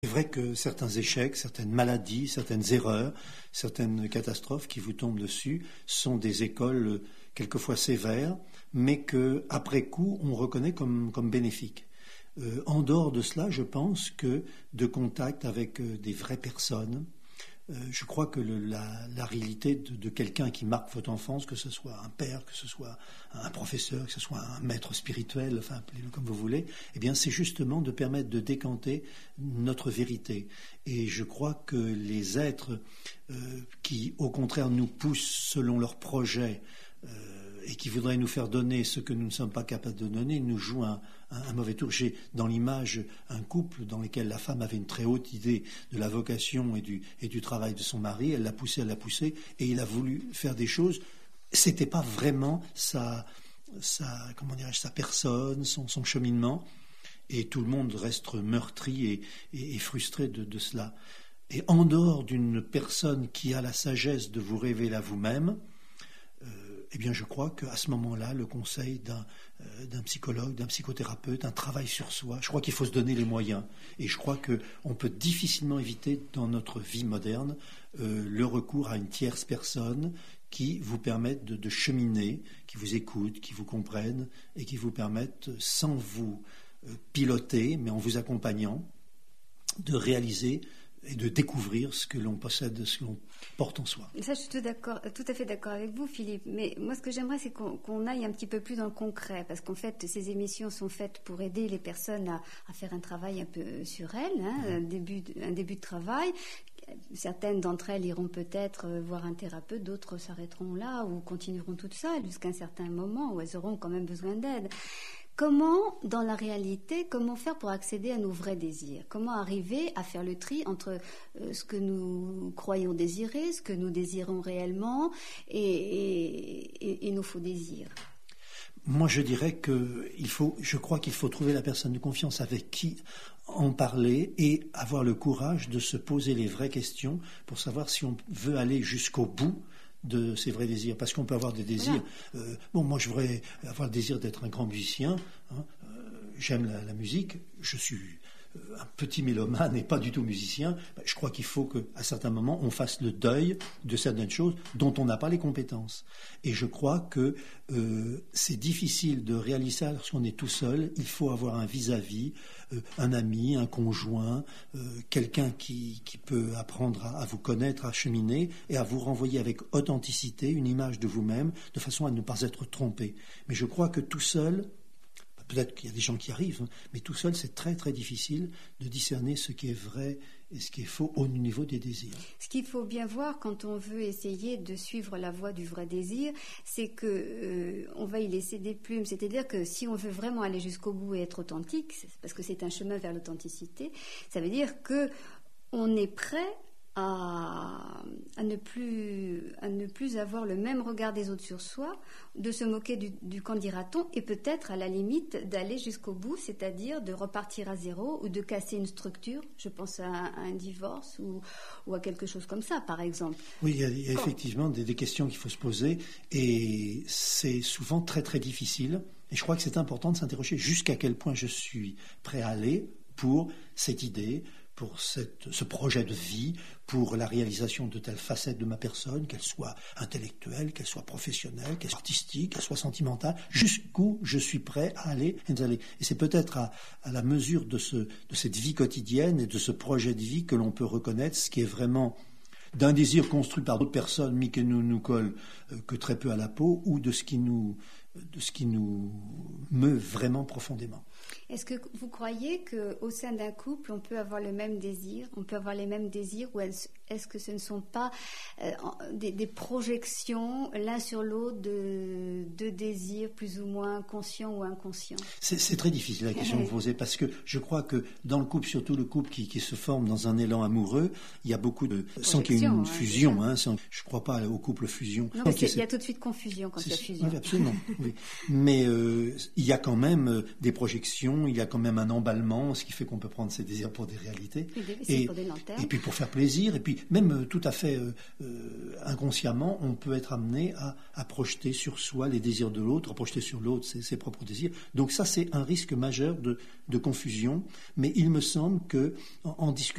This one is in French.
C'est vrai que certains échecs, certaines maladies, certaines erreurs, certaines catastrophes qui vous tombent dessus sont des écoles quelquefois sévères, mais qu'après coup, on reconnaît comme bénéfiques. En dehors de cela, je pense que de contact avec des vraies personnes, je crois que la réalité de quelqu'un qui marque votre enfance, que ce soit un père, que ce soit un professeur, que ce soit un maître spirituel, enfin appelez-le comme vous voulez, eh bien c'est justement de permettre de décanter notre vérité. Et je crois que les êtres qui, au contraire, nous poussent selon leurs projets et qui voudraient nous faire donner ce que nous ne sommes pas capables de donner, nous jouent un mauvais tour. J'ai dans l'image un couple dans lequel la femme avait une très haute idée de la vocation et du travail de son mari. Elle l'a poussé, et il a voulu faire des choses. C'était pas vraiment sa personne, son cheminement. Et tout le monde reste meurtri et frustré de cela. Et en dehors d'une personne qui a la sagesse de vous révéler à vous-même, eh bien, je crois qu'à ce moment-là, le conseil d'un psychologue, d'un psychothérapeute, un travail sur soi, je crois qu'il faut se donner les moyens. Et je crois qu'on peut difficilement éviter dans notre vie moderne le recours à une tierce personne qui vous permette de cheminer, qui vous écoute, qui vous comprenne et qui vous permette, sans vous piloter, mais en vous accompagnant, de réaliser et de découvrir ce que l'on possède, ce que l'on porte en soi. Ça, je suis tout à fait d'accord avec vous, Philippe. Mais moi, ce que j'aimerais, c'est qu'on aille un petit peu plus dans le concret, parce qu'en fait, ces émissions sont faites pour aider les personnes à faire un travail un peu sur elles, un début de travail. Certaines d'entre elles iront peut-être voir un thérapeute, d'autres s'arrêteront là ou continueront toutes seules jusqu'à un certain moment où elles auront quand même besoin d'aide. Comment, dans la réalité, comment faire pour accéder à nos vrais désirs? Comment arriver à faire le tri entre ce que nous croyons désirer, ce que nous désirons réellement et nos faux désirs? Moi, je dirais je crois qu'il faut trouver la personne de confiance avec qui en parler et avoir le courage de se poser les vraies questions pour savoir si on veut aller jusqu'au bout de ses vrais désirs, parce qu'on peut avoir des désirs. Voilà. Moi je voudrais avoir le désir d'être un grand musicien. J'aime la musique. Je suis un petit mélomane et pas du tout musicien. Je crois qu'il faut qu'à certains moments on fasse le deuil de certaines choses dont on n'a pas les compétences. Et je crois que c'est difficile de réaliser ça lorsqu'on est tout seul. Il faut avoir un vis-à-vis, un ami, un conjoint, quelqu'un qui peut apprendre à vous connaître, à cheminer et à vous renvoyer avec authenticité une image de vous-même de façon à ne pas être trompé. Mais je crois que tout seul, peut-être qu'il y a des gens qui arrivent, mais tout seul, c'est très très difficile de discerner ce qui est vrai et ce qui est faux au niveau des désirs. Ce qu'il faut bien voir quand on veut essayer de suivre la voie du vrai désir, c'est que on va y laisser des plumes. C'est-à-dire que si on veut vraiment aller jusqu'au bout et être authentique, parce que c'est un chemin vers l'authenticité, ça veut dire que on est prêt à ne plus avoir le même regard des autres sur soi, de se moquer du qu'en dira-t-on, et peut-être à la limite d'aller jusqu'au bout, c'est-à-dire de repartir à zéro ou de casser une structure. Je pense à un divorce ou à quelque chose comme ça, par exemple. Oui, il y a effectivement des questions qu'il faut se poser, et c'est souvent très très difficile. Et je crois que c'est important de s'interroger jusqu'à quel point je suis prêt à aller pour cette idée, pour ce projet de vie, pour la réalisation de telle facette de ma personne, qu'elle soit intellectuelle, qu'elle soit professionnelle, qu'elle soit artistique, qu'elle soit sentimentale, jusqu'où je suis prêt à aller. Et c'est peut-être à la mesure de cette vie quotidienne et de ce projet de vie que l'on peut reconnaître ce qui est vraiment d'un désir construit par d'autres personnes, mais qui nous colle que très peu à la peau, ou de ce qui nous meut vraiment profondément. Est-ce que vous croyez qu'au sein d'un couple, on peut avoir le même désir, ou est-ce que ce ne sont pas des projections l'un sur l'autre de désirs plus ou moins conscients ou inconscients? C'est très difficile la question que vous posez, parce que je crois que dans le couple, surtout le couple qui se forme dans un élan amoureux, il y a beaucoup de... sans qu'il y ait une fusion, je ne crois pas au couple fusion. Non, mais il y a tout de suite confusion quand il y a fusion. Oui, absolument. Oui. Mais il y a quand même des projections affection, il y a quand même un emballement, ce qui fait qu'on peut prendre ses désirs pour des réalités. Et pour des lanternes. Et puis pour faire plaisir, et puis même tout à fait inconsciemment, on peut être amené à projeter sur soi les désirs de l'autre, à projeter sur l'autre ses propres désirs. Donc ça, c'est un risque majeur de confusion, mais il me semble que en discutant